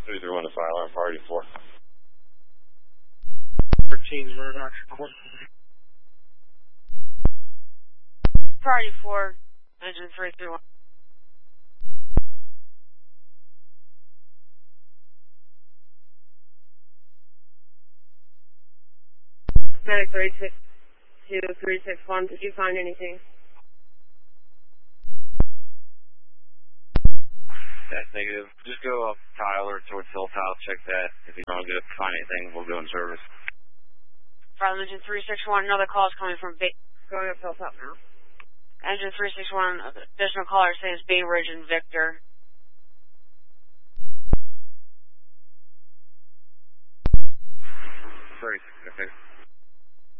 331 to fire alarm, priority 4. 13, Murdoch. Priority 4, engine 331. Medic 362-361, did you find anything? That's negative. Just go up Tyler towards Hilltop, check that. If you don't find anything, we'll go in service. Fire engine 361, another call is coming from Bay. Going up Hilltop now. Engine 361, additional caller saying it's Bay Ridge and Victor. Sorry, okay.